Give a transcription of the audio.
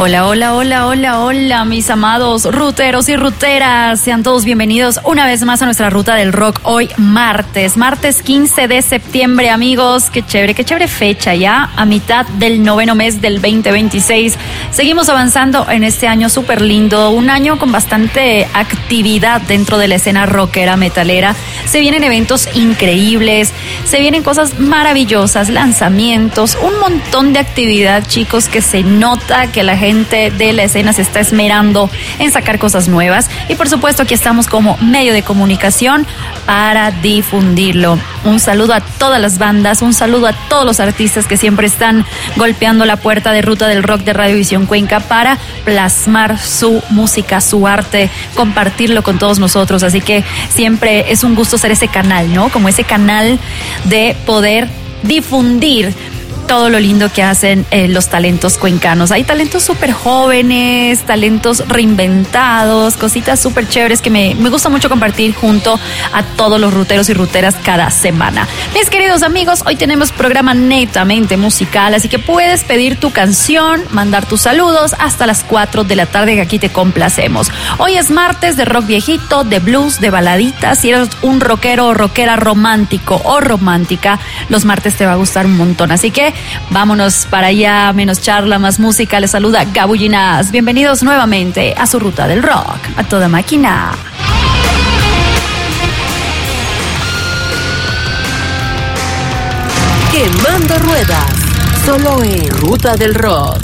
Hola, hola, hola, hola, hola, mis amados ruteros y ruteras. Sean todos bienvenidos una vez más a nuestra ruta del rock. Hoy martes 15 de septiembre, amigos. Qué chévere fecha ya, a mitad del noveno mes del 2026. Seguimos avanzando en este año súper lindo, un año con bastante actividad dentro de la escena rockera metalera. Se vienen eventos increíbles, se vienen cosas maravillosas, lanzamientos, un montón de actividad, chicos, que se nota que la gente de la escena se está esmerando en sacar cosas nuevas, y por supuesto aquí estamos como medio de comunicación para difundirlo. Un saludo a todas las bandas, un saludo a todos los artistas que siempre están golpeando la puerta de Ruta del Rock de Radiovisión Cuenca para plasmar su música, su arte, compartirlo con todos nosotros. Así que siempre es un gusto ser ese canal, ¿no? Como ese canal de poder difundir todo lo lindo que hacen los talentos cuencanos. Hay talentos súper jóvenes, talentos reinventados, cositas súper chéveres que me gusta mucho compartir junto a todos los ruteros y ruteras cada semana. Mis queridos amigos, hoy tenemos programa netamente musical, así que puedes pedir tu canción, mandar tus saludos hasta las 4 de la tarde, que aquí te complacemos. Hoy es martes de rock viejito, de blues, de baladitas. Si eres un rockero o rockera romántico o romántica, los martes te va a gustar un montón. Así que vámonos para allá, menos charla, más música. Les saluda Gabullinas. Bienvenidos nuevamente a su Ruta del Rock, a toda máquina. Quemando ruedas, solo en Ruta del Rock.